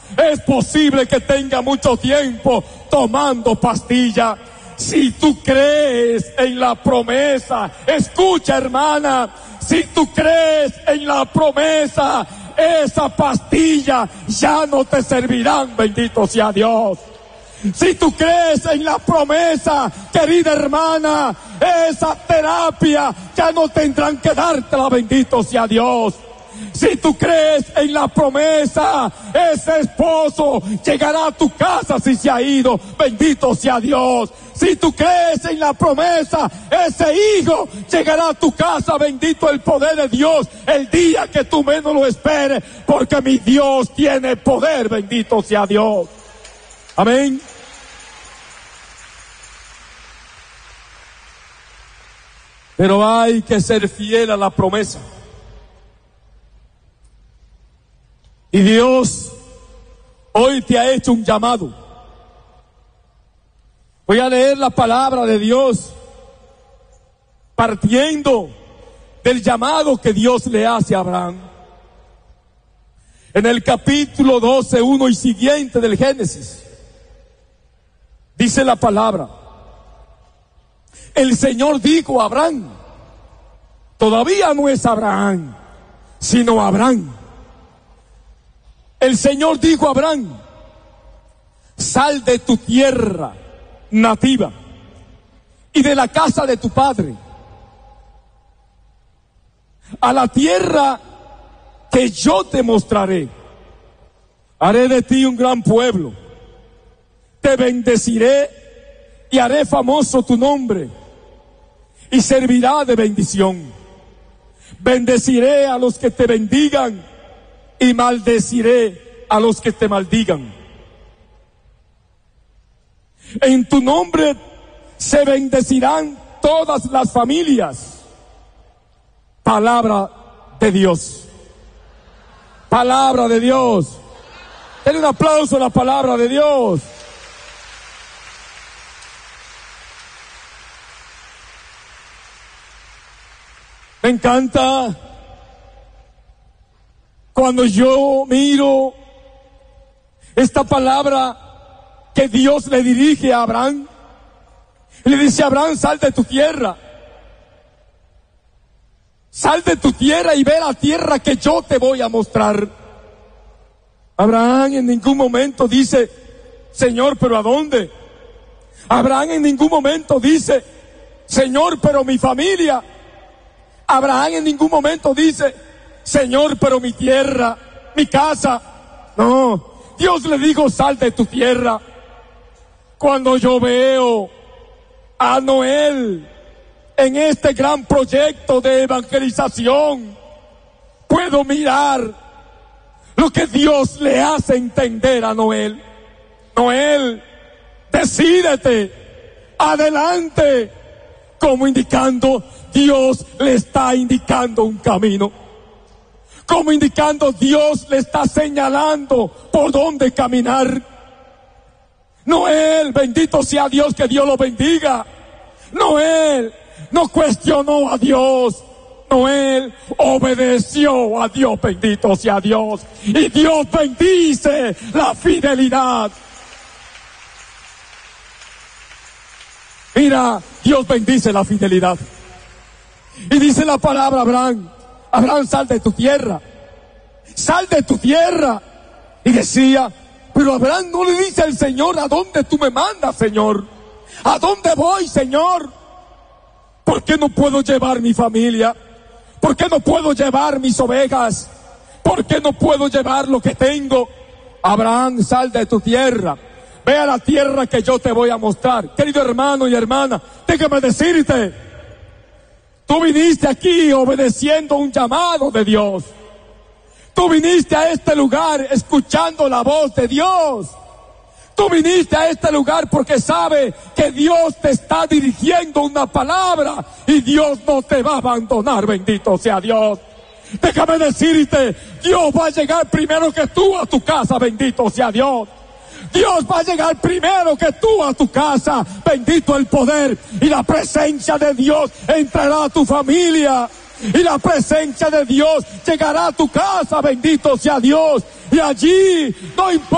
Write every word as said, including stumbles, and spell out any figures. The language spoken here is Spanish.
Es posible que tenga mucho tiempo tomando pastilla. Si tú crees en la promesa, escucha, hermana, si tú crees en la promesa, esa pastilla ya no te servirán, bendito sea Dios. Si tú crees en la promesa, querida hermana, esa terapia ya no tendrán que dártela, bendito sea Dios. Si tú crees en la promesa, ese esposo llegará a tu casa si se ha ido, bendito sea Dios. Si tú crees en la promesa, ese hijo llegará a tu casa, bendito el poder de Dios, el día que tú menos lo esperes, porque mi Dios tiene poder, bendito sea Dios. Amén. Pero hay que ser fiel a la promesa. Y Dios hoy te ha hecho un llamado. Voy a leer la palabra de Dios partiendo del llamado que Dios le hace a Abraham. En el capítulo doce, uno y siguiente del Génesis, dice la palabra: el Señor dijo a Abraham, todavía no es Abraham, sino Abraham. El Señor dijo a Abraham, sal de tu tierra nativa y de la casa de tu padre a la tierra que yo te mostraré. Haré de ti un gran pueblo, te bendeciré y haré famoso tu nombre, y servirá de bendición. Bendeciré a los que te bendigan y maldeciré a los que te maldigan. En tu nombre se bendecirán todas las familias. Palabra de Dios. Palabra de Dios. Denle un aplauso a la palabra de Dios. Me encanta cuando yo miro esta palabra que Dios le dirige a Abraham. Le dice a Abraham, sal de tu tierra. Sal de tu tierra y ve la tierra que yo te voy a mostrar. Abraham en ningún momento dice, Señor, ¿pero a dónde? Abraham en ningún momento dice, Señor, pero mi familia. Abraham en ningún momento dice, Señor, pero mi tierra, mi casa. No, Dios le dijo, sal de tu tierra. Cuando yo veo a Noel en este gran proyecto de evangelización, puedo mirar lo que Dios le hace entender a Noel. Noel, decídete, adelante, como indicando, Dios le está indicando un camino. Como indicando, Dios le está señalando por dónde caminar. Noel, bendito sea Dios, que Dios lo bendiga. Noel no cuestionó a Dios. Noel obedeció a Dios, bendito sea Dios. Y Dios bendice la fidelidad. Mira, Dios bendice la fidelidad. Y dice la palabra a Abraham, Abraham, sal de tu tierra. Sal de tu tierra. Y decía, pero Abraham no le dice al Señor, ¿a dónde tú me mandas, Señor? ¿A dónde voy, Señor? ¿Por qué no puedo llevar mi familia? ¿Por qué no puedo llevar mis ovejas? ¿Por qué no puedo llevar lo que tengo? Abraham, sal de tu tierra. Ve a la tierra que yo te voy a mostrar. Querido hermano y hermana, déjame decirte, tú viniste aquí obedeciendo un llamado de Dios. Tú viniste a este lugar escuchando la voz de Dios. Tú viniste a este lugar porque sabes que Dios te está dirigiendo una palabra y Dios no te va a abandonar, bendito sea Dios. Déjame decirte, Dios va a llegar primero que tú a tu casa, bendito sea Dios. Dios va a llegar primero que tú a tu casa, bendito el poder y la presencia de Dios entrará a tu familia. Y la presencia de Dios llegará a tu casa, bendito sea Dios. Y allí no importa